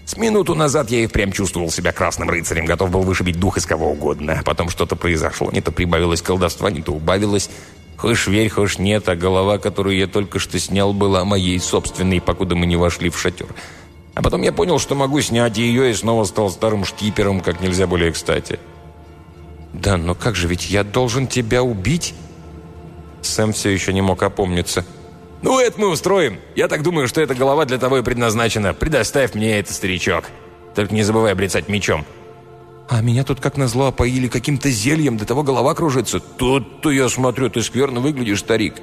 С минуту назад я и впрямь чувствовал себя красным рыцарем, готов был вышибить дух из кого угодно. Потом что-то произошло, не то прибавилось колдовства, не то убавилось. Хошь верь, хошь нет, а голова, которую я только что снял, была моей собственной, покуда мы не вошли в шатер. А потом я понял, что могу снять ее, и снова стал старым шкипером, как нельзя более кстати. «Да, но как же, ведь я должен тебя убить?» Сэм все еще не мог опомниться. «Ну, это мы устроим. Я так думаю, что эта голова для того и предназначена. Предоставь мне это, старичок. Только не забывай обрицать мечом». «А меня тут, как назло, опоили каким-то зельем, до того голова кружится. Тут-то я смотрю, ты скверно выглядишь, старик».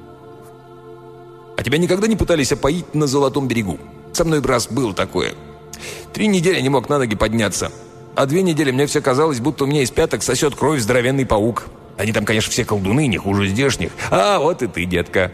«А тебя никогда не пытались опоить на Золотом берегу? Со мной раз было такое. 3 недели не мог на ноги подняться. А 2 недели мне все казалось, будто у меня из пяток сосет кровь здоровенный паук. Они там, конечно, все колдуны, не хуже здешних. А вот и ты, детка».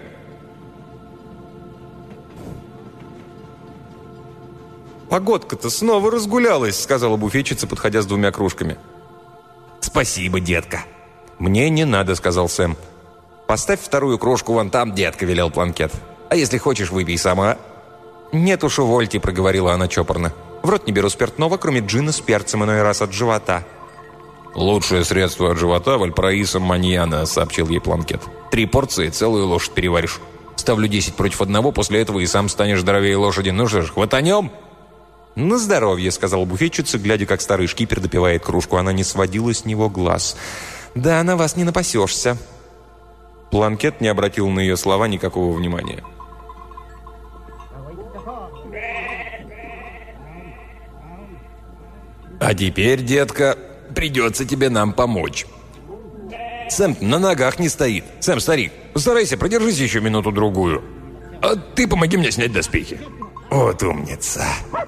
«Погодка-то снова разгулялась», — сказала буфетчица, подходя с 2 кружками. «Спасибо, детка». «Мне не надо», — сказал Сэм. «Поставь 2 кружку вон там, детка», — велел Планкет. «А если хочешь, выпей сама». «Нет уж, увольте», — проговорила она чопорно. «В рот не беру спиртного, кроме джина с перцем, иной раз от живота». «Лучшее средство от живота — вальпараисо маньяна», — сообщил ей Планкет. 3 порции, целую лошадь переваришь. Ставлю 10 против 1, после этого и сам станешь здоровее лошади. Ну что ж, хватанем?» «На здоровье», — сказала буфетчица, глядя, как старый шкипер допивает кружку. Она не сводила с него глаз. «Да, на вас не напасешься». Планкет не обратил на ее слова никакого внимания. «А теперь, детка, придется тебе нам помочь. Сэм на ногах не стоит. Сэм, старик, постарайся, продержись еще минуту-другую. А ты помоги мне снять доспехи». «Вот умница».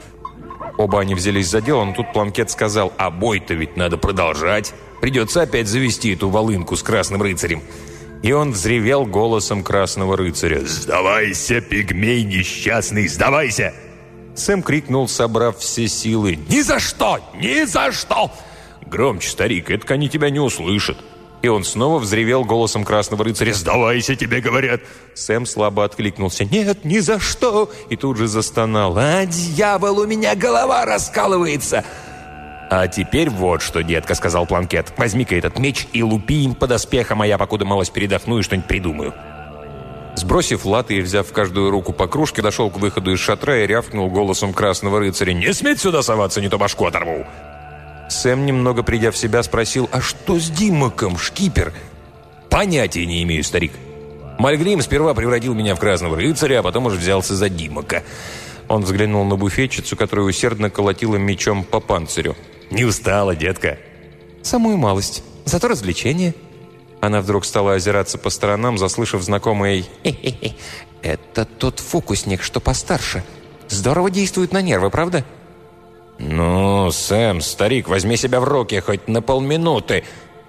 Оба они взялись за дело, но тут Планкет сказал: «А бой-то ведь надо продолжать. Придется опять завести эту волынку с красным рыцарем». И он взревел голосом красного рыцаря: «Сдавайся, пигмей несчастный, сдавайся!» Сэм крикнул, собрав все силы: «Ни за что! Ни за что!» «Громче, старик, это они тебя не услышат». И он снова взревел голосом красного рыцаря: «Сдавайся, тебе говорят!» Сэм слабо откликнулся: «Нет, ни за что!» И тут же застонал: «А, дьявол, у меня голова раскалывается!» «А теперь вот что, детка», — сказал Планкет. «Возьми-ка этот меч и лупи им по доспехам, а я покуда малость передохну и что-нибудь придумаю». Сбросив латы и взяв в каждую руку по кружке, дошел к выходу из шатра и рявкнул голосом красного рыцаря: «Не сметь сюда соваться, не то башку оторву!» Сэм, немного придя в себя, спросил: «А что с Димоком, шкипер?» «Понятия не имею, старик. Мальгрим сперва превратил меня в красного рыцаря, а потом уж взялся за Димока». Он взглянул на буфетчицу, которая усердно колотила мечом по панцирю. «Не устала, детка?» «Самую малость. Зато развлечение». Она вдруг стала озираться по сторонам, заслышав знакомое «Хе-хе-хе». «Это тот фокусник, что постарше. Здорово действует на нервы, правда?» «Ну, Сэм, старик, возьми себя в руки хоть на полминуты».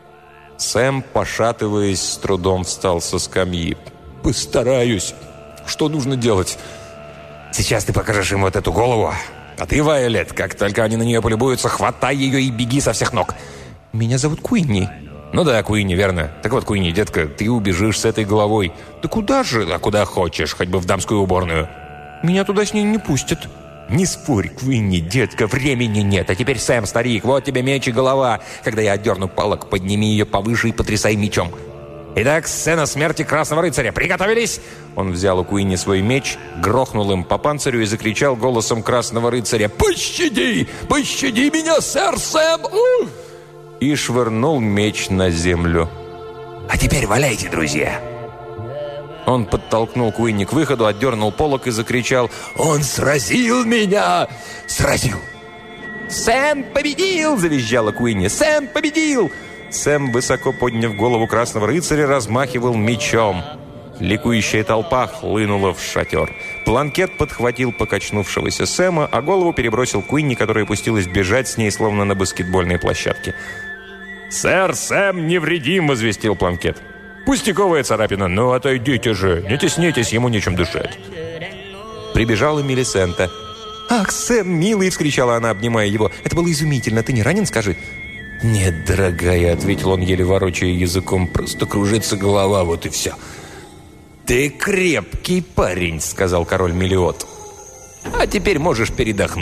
Сэм, пошатываясь, с трудом встал со скамьи. «Постараюсь. Что нужно делать?» «Сейчас ты покажешь им вот эту голову. А ты, Вайолет, как только они на нее полюбуются, хватай ее и беги со всех ног». «Меня зовут Куинни». «Ну да, Куинни, верно. Так вот, Куинни, детка, ты убежишь с этой головой». «Да куда же?» «А куда хочешь, хоть бы в дамскую уборную». «Меня туда с ней не пустят». «Не спорь, Куинни, детка, времени нет. А теперь, Сэм, старик, вот тебе меч и голова. Когда я отдерну палок, подними ее повыше и потрясай мечом». «Итак, сцена смерти красного рыцаря. Приготовились?» Он взял у Куинни свой меч, грохнул им по панцирю и закричал голосом красного рыцаря: «Пощади! Пощади меня, сэр Сэм!» И швырнул меч на землю. «А теперь валяйте, друзья!» Он подтолкнул Куинни к выходу, отдернул полог и закричал: «Он сразил меня! Сразил!» «Сэм победил!» – завизжала Куинни. «Сэм победил!» Сэм, высоко подняв голову красного рыцаря, размахивал мечом. Ликующая толпа хлынула в шатер. Планкет подхватил покачнувшегося Сэма, а голову перебросил Куинни, которая пустилась бежать с ней, словно на баскетбольной площадке. «Сэр Сэм невредим!» – возвестил Планкет. «Пустяковая царапина, ну отойдите же, не теснитесь, ему нечем дышать». Прибежала Мелисента. «Ах, Сэм, милый!» – вскричала она, обнимая его. «Это было изумительно. Ты не ранен, скажи?» «Нет, дорогая», — ответил он, еле ворочая языком, — «просто кружится голова, вот и все». «Ты крепкий парень», — сказал король Мелиот. «А теперь можешь передохнуть».